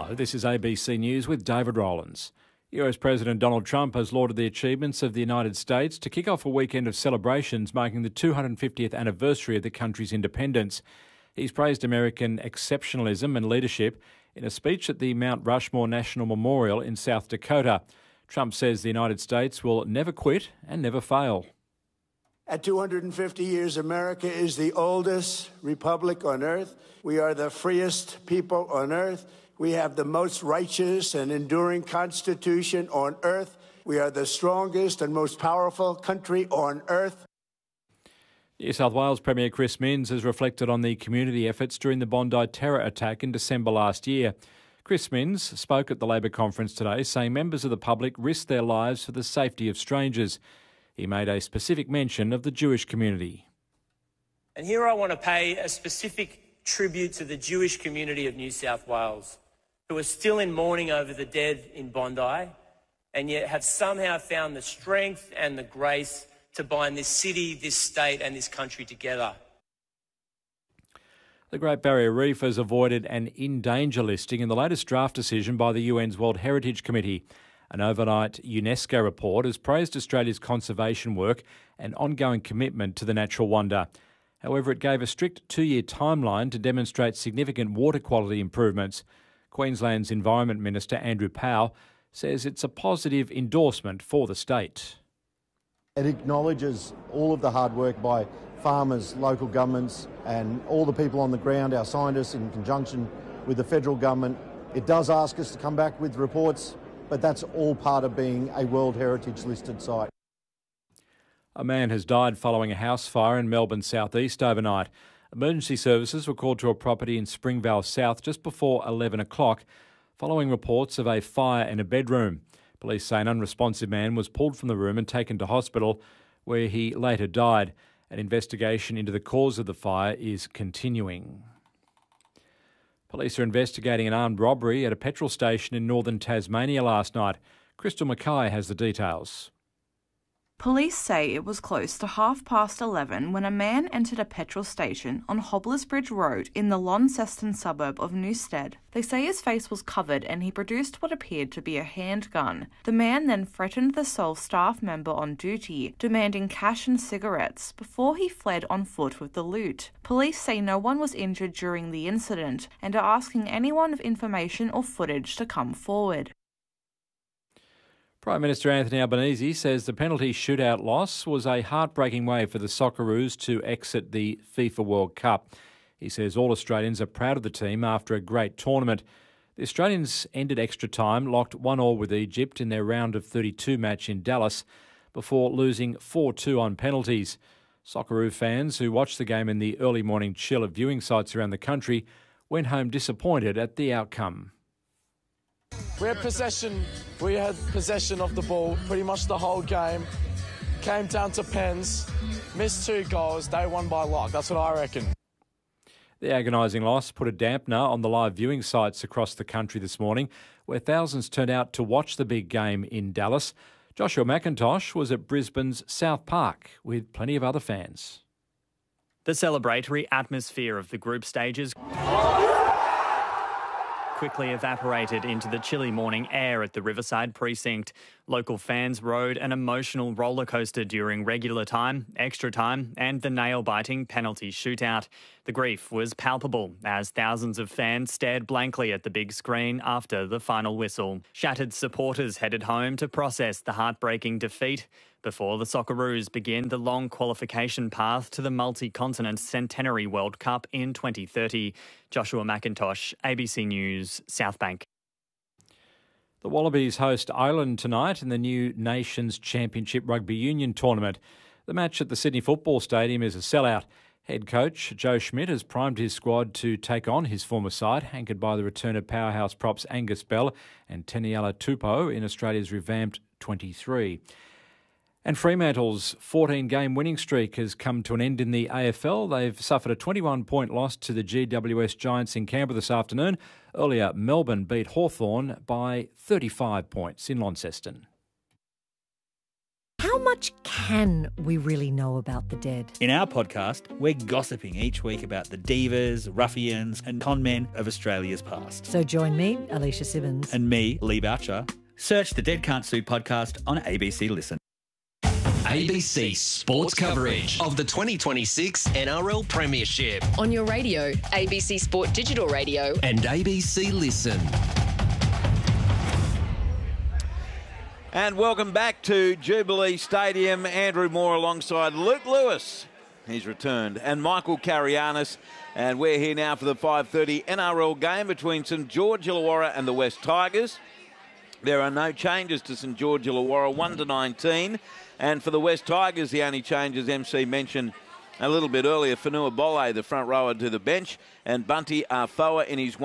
Hello, this is ABC News with David Rowlands. US President Donald Trump has lauded the achievements of the United States to kick off a weekend of celebrations marking the 250th anniversary of the country's independence. He's praised American exceptionalism and leadership in a speech at the Mount Rushmore National Memorial in South Dakota. Trump says the United States will never quit and never fail. At 250 years, America is the oldest republic on earth. We are the freest people on earth. We have the most righteous and enduring constitution on earth. We are the strongest and most powerful country on earth. New South Wales Premier Chris Minns has reflected on the community efforts during the Bondi terror attack in December last year. Chris Minns spoke at the Labor conference today, saying members of the public risked their lives for the safety of strangers. He made a specific mention of the Jewish community. And here I want to pay a specific tribute to the Jewish community of New South Wales, who are still in mourning over the dead in Bondi, and yet have somehow found the strength and the grace to bind this city, this state and this country together. The Great Barrier Reef has avoided an in-danger listing in the latest draft decision by the UN's World Heritage Committee. An overnight UNESCO report has praised Australia's conservation work and ongoing commitment to the natural wonder. However, it gave a strict 2-year timeline to demonstrate significant water quality improvements. Queensland's Environment Minister Andrew Powell says it's a positive endorsement for the state. It acknowledges all of the hard work by farmers, local governments and all the people on the ground, our scientists in conjunction with the federal government. It does ask us to come back with reports, but that's all part of being a World Heritage listed site. A man has died following a house fire in Melbourne southeast overnight. Emergency services were called to a property in Springvale South just before 11 o'clock, following reports of a fire in a bedroom. Police say an unresponsive man was pulled from the room and taken to hospital, where he later died. An investigation into the cause of the fire is continuing. Police are investigating an armed robbery at a petrol station in northern Tasmania last night. Crystal Mackay has the details. Police say it was close to 11:30 when a man entered a petrol station on Hobblers Bridge Road in the Launceston suburb of Newstead. They say his face was covered and he produced what appeared to be a handgun. The man then threatened the sole staff member on duty, demanding cash and cigarettes, before he fled on foot with the loot. Police say no one was injured during the incident and are asking anyone with information or footage to come forward. Prime Minister Anthony Albanese says the penalty shootout loss was a heartbreaking way for the Socceroos to exit the FIFA World Cup. He says all Australians are proud of the team after a great tournament. The Australians ended extra time, locked 1-1 with Egypt in their round of 32 match in Dallas before losing 4-2 on penalties. Socceroo fans who watched the game in the early morning chill at viewing sites around the country went home disappointed at the outcome. We had possession of the ball pretty much the whole game. Came down to pens, missed 2 goals, they won by luck. That's what I reckon. The agonising loss put a dampener on the live viewing sites across the country this morning, where thousands turned out to watch the big game in Dallas. Joshua McIntosh was at Brisbane's South Park with plenty of other fans. The celebratory atmosphere of the group stages quickly evaporated into the chilly morning air at the Riverside precinct. Local fans rode an emotional roller coaster during regular time, extra time and the nail-biting penalty shootout. The grief was palpable as thousands of fans stared blankly at the big screen after the final whistle. Shattered supporters headed home to process the heartbreaking defeat before the Socceroos begin the long qualification path to the multi-continent Centenary World Cup in 2030. Joshua McIntosh, ABC News, Southbank. The Wallabies host Ireland tonight in the new Nations Championship Rugby Union tournament. The match at the Sydney Football Stadium is a sellout. Head coach Joe Schmidt has primed his squad to take on his former side, anchored by the return of powerhouse props Angus Bell and Taniela Tupou in Australia's revamped 23. And Fremantle's 14-game winning streak has come to an end in the AFL. They've suffered a 21-point loss to the GWS Giants in Canberra this afternoon. Earlier, Melbourne beat Hawthorn by 35 points in Launceston. How much can we really know about the dead? In our podcast, we're gossiping each week about the divas, ruffians and con men of Australia's past. So join me, Alicia Simmons. And me, Lee Boucher. Search the Dead Can't Sue podcast on ABC Listen. ABC Sports coverage of the 2026 NRL Premiership. On your radio, ABC Sport Digital Radio. And ABC Listen. And welcome back to Jubilee Stadium. Andrew Moore alongside Luke Lewis. He's returned. And Michael Carianis. And we're here now for the 5:30 NRL game between St George Illawarra and the West Tigers. There are no changes to St George Illawarra, 1-19. And for the West Tigers, the only changes MC mentioned a little bit earlier, Fanua Bole, the front rower, to the bench, and Bunty Afoa in his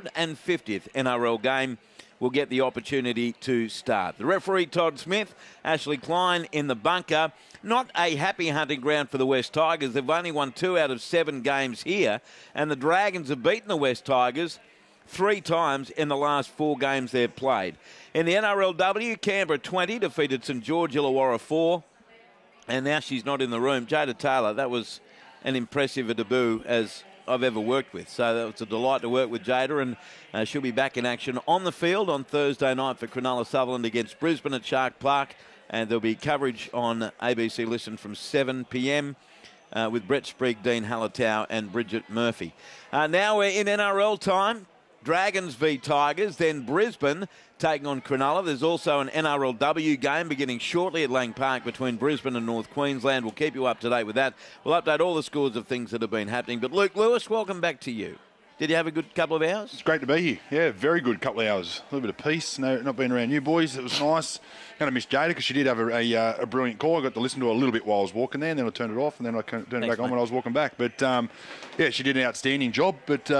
150th NRL game will get the opportunity to start. The referee, Todd Smith, Ashley Klein in the bunker. Not a happy hunting ground for the West Tigers. They've only won 2 out of 7 games here, and the Dragons have beaten the West Tigers 3 times in the last 4 games they've played. In the NRLW, Canberra 20 defeated St George Illawarra 4. And now she's not in the room. Jada Taylor, that was an impressive debut as I've ever worked with. So that was a delight to work with Jada, and she'll be back in action on the field on Thursday night for Cronulla Sutherland against Brisbane at Shark Park. And there'll be coverage on ABC Listen from 7 p.m. With Brett Sprigg, Dean Hallertau and Bridget Murphy. Now we're in NRL time. Dragons v Tigers, then Brisbane taking on Cronulla. There's also an NRLW game beginning shortly at Lang Park between Brisbane and North Queensland. We'll keep you up to date with that. We'll update all the scores of things that have been happening. But Luke Lewis, welcome back to you. Did you have a good couple of hours? It's great to be here. Yeah, very good couple of hours. A little bit of peace. No, not being around you boys. It was nice. Kind of missed Jada because she did have a brilliant call. I got to listen to her a little bit while I was walking there, and then I turned it off, and then I turned it back on when I was walking back. But, yeah, she did an outstanding job. But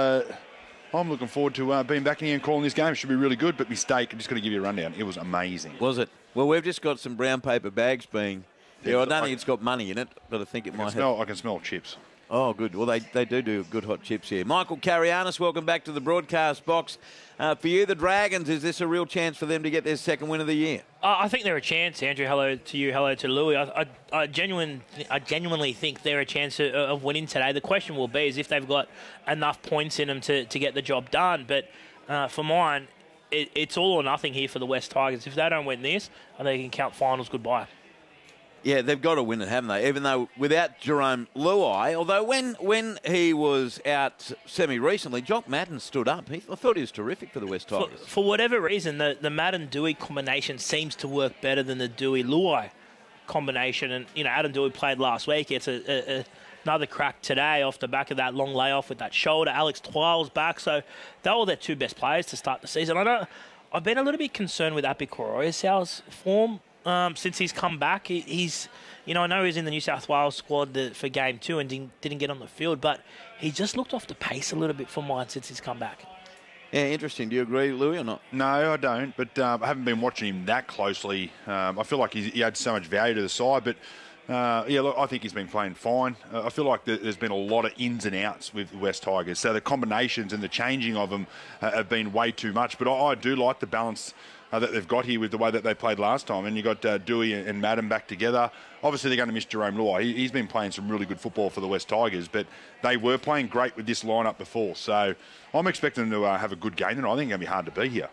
I'm looking forward to being back in here and calling this game. It should be really good. But mistake, I'm just going to give you a rundown. It was amazing. Was it? Well, we've just got some brown paper bags being... Yeah, I don't think it's got money in it, but I think it might have. I can smell chips. Oh, good. Well, they do good hot chips here. Michael Carianis, welcome back to the broadcast box. For you, the Dragons, is this a real chance for them to get their second win of the year? I think they're a chance, Andrew. Hello to you. Hello to Louis. I genuinely think they're a chance of winning today. The question will be is if they've got enough points in them to get the job done. But for mine, it's all or nothing here for the West Tigers. If they don't win this, I think they can count finals goodbye. Yeah, they've got to win it, haven't they? Even though without Jerome Luai, although when he was out semi-recently, Jock Madden stood up. I thought he was terrific for the West Tigers. For whatever reason, the Madden-Dewey combination seems to work better than the Dewey-Luai combination. And, Adam Dewey played last week. It's another crack today off the back of that long layoff with that shoulder. Alex Twal's back. So they were their 2 best players to start the season. I've been a little bit concerned with Api Koroisau's form. Since he's come back, he's, I know he's in the New South Wales squad for Game 2 and didn't get on the field, but he just looked off the pace a little bit for mine since he's come back. Yeah, interesting. Do you agree, Louis, or not? No, I don't, but I haven't been watching him that closely. I feel like he had so much value to the side, but look, I think he's been playing fine. I feel like there's been a lot of ins and outs with the West Tigers, so the combinations and the changing of them have been way too much, but I do like the balance that they've got here with the way that they played last time. And you got Dewey and Madden back together. Obviously, they're going to miss Jerome Luai. He's been playing some really good football for the West Tigers, but they were playing great with this lineup before. So I'm expecting them to have a good game, and I think it's going to be hard to beat here.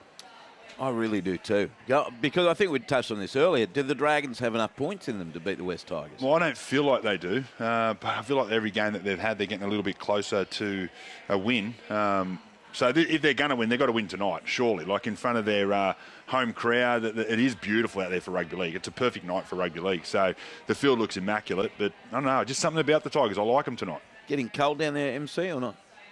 I really do too. Because I think we touched on this earlier. Do the Dragons have enough points in them to beat the West Tigers? Well, I don't feel like they do. But I feel like every game that they've had, they're getting a little bit closer to a win. So if they're going to win, they've got to win tonight, surely. Like in front of their home crowd. It is beautiful out there for rugby league. It's a perfect night for rugby league. So the field looks immaculate. But I don't know, just something about the Tigers. I like them tonight. Getting cold down there, MC, or not?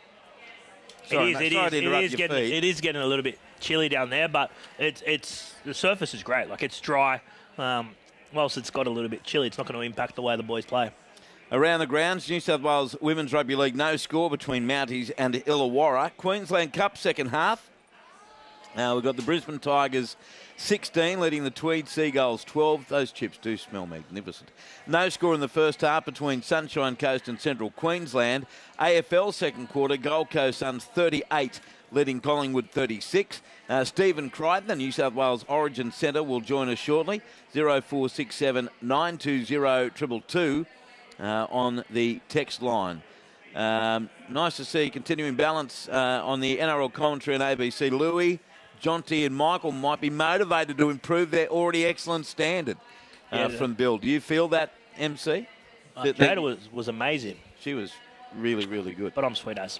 It is getting a little bit chilly down there, but it's the surface is great. Like, it's dry. Whilst it's got a little bit chilly, it's not going to impact the way the boys play. Around the grounds, New South Wales Women's Rugby League, no score between Mounties and Illawarra. Queensland Cup second half. We've got the Brisbane Tigers 16, leading the Tweed Seagulls 12. Those chips do smell magnificent. No score in the first half between Sunshine Coast and Central Queensland. AFL second quarter, Gold Coast Suns 38, leading Collingwood 36. Stephen Crichton, the New South Wales Origin Centre, will join us shortly. 0467 920 222 on the text line. Nice to see continuing balance on the NRL commentary on ABC. Louis, Jonty and Michael might be motivated to improve their already excellent standard from Bill. Do you feel that, MC? Jada was amazing. She was really, really good. But I'm sweet as.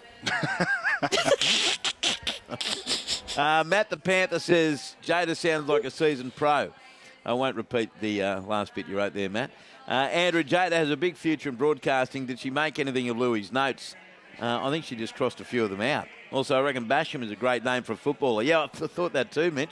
Matt the Panther says, Jada sounds like a seasoned pro. I won't repeat the last bit you wrote there, Matt. Andrew, Jada has a big future in broadcasting. Did she make anything of Louis' notes? I think she just crossed a few of them out. Also, I reckon Basham is a great name for a footballer. Yeah, I thought that too, Mitch.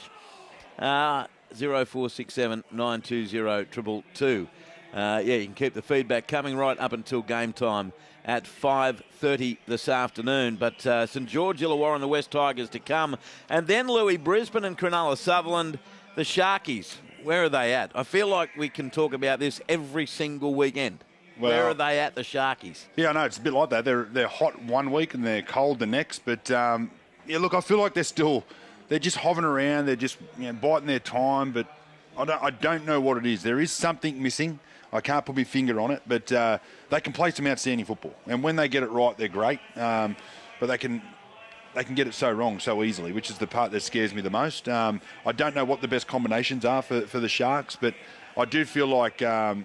0467 920 222. Yeah, you can keep the feedback coming right up until game time at 5:30 this afternoon. But St George, Illawarra and the West Tigers to come. And then Louis, Brisbane and Cronulla Sutherland, the Sharkies. Where are they at? I feel like we can talk about this every single weekend. Well, where are they at, the Sharkies? Yeah, I know, it's a bit like that. They're hot one week and they're cold the next. But, yeah, look, I feel like they're just hovering around. They're just biting their time. But I don't know what it is. There is something missing. I can't put my finger on it. But they can play some outstanding football. And when they get it right, they're great. But they can get it so wrong so easily, which is the part that scares me the most. I don't know what the best combinations are for the Sharks, but I do feel like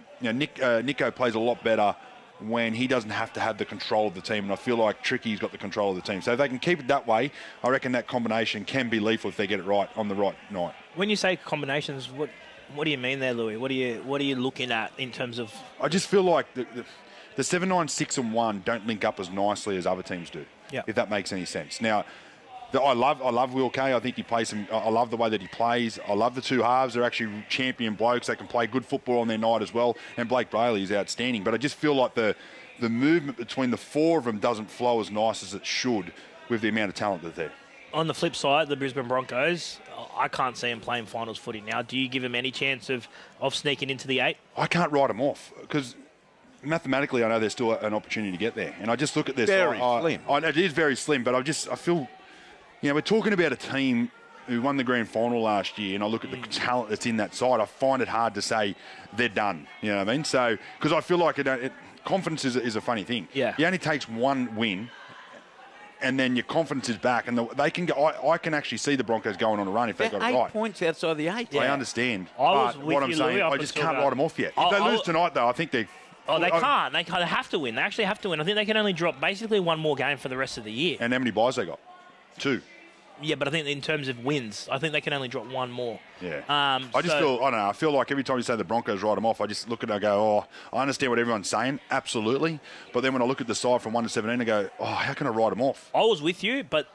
Nico plays a lot better when he doesn't have to have the control of the team, and I feel like Tricky's got the control of the team. So if they can keep it that way, I reckon that combination can be lethal if they get it right on the right night. When you say combinations, what do you mean there, Louis? What are you looking at in terms of? I just feel like the 7, 9, 6 and 1 don't link up as nicely as other teams do. Yeah. If that makes any sense. Now, I love Will Kay. I think he plays I love the way that he plays. I love the two halves. They're actually champion blokes. They can play good football on their night as well. And Blake Brayley is outstanding. But I just feel like the movement between the four of them doesn't flow as nice as it should with the amount of talent that's there. On the flip side, the Brisbane Broncos, I can't see them playing finals footy now. Do you give them any chance of sneaking into the 8? I can't write them off because mathematically I know there's still an opportunity to get there. And I just look at this. Very slim. It is very slim, but I feel... we're talking about a team who won the grand final last year, and I look at the talent that's in that side. I find it hard to say they're done. You know what I mean? So, because I feel like confidence is a funny thing. Yeah. It only takes one win, and then your confidence is back, and they can go. I can actually see the Broncos going on a run if they got it right. 8 points outside the 8. I understand. What I'm saying, I just can't write them off yet. If they lose tonight, though, I think they. Oh, they can't. They have to win. They actually have to win. I think they can only drop basically one more game for the rest of the year. And how many buys they got? 2. Yeah, but I think in terms of wins, I think they can only drop one more. Yeah. I don't know. I feel like every time you say the Broncos write them off, I just look at it and go, I understand what everyone's saying, absolutely. But then when I look at the side from 1 to 17, I go, how can I write them off? I was with you, but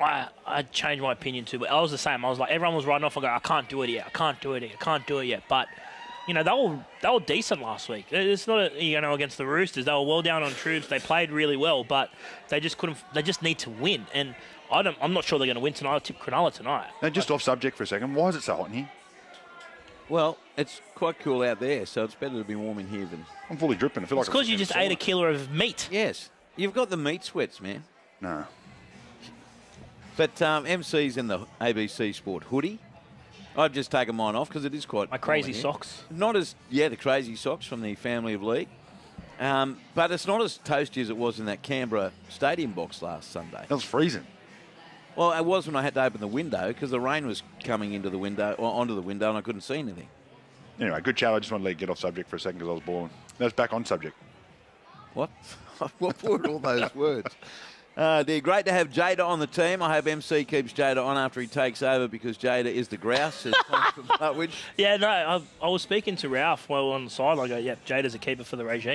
I changed my opinion too. But I was the same. I was like, everyone was writing off. I go, I can't do it yet. I can't do it yet. But, they were decent last week. It's not, against the Roosters. They were well down on troops. They played really well, but they just couldn't. They just need to win. And I'm not sure they're going to win tonight. I'll tip Cronulla tonight. Now, just off subject for a second, why is it so hot in here? Well, it's quite cool out there, so it's better to be warm in here than... I'm fully dripping. I feel like it's because you just ate a kilo of meat. Yes. You've got the meat sweats, man. No. But MC's in the ABC Sport hoodie. I've just taken mine off because it is quite... My crazy socks. Not as... Yeah, the crazy socks from the family of League. But it's not as toasty as it was in that Canberra stadium box last Sunday. It was freezing. Well, it was when I had to open the window because the rain was coming into the window, or onto the window, and I couldn't see anything. Anyway, good chat. I just wanted to get off subject for a second because I was boring. That's back on subject. What? What were all those words? Dear, great to have Jada on the team. I hope MC keeps Jada on after he takes over because Jada is the grouse, says Tom from Lutwyche. Yeah, no, I was speaking to Ralph while on the side. I go, Jada's a keeper for the regime.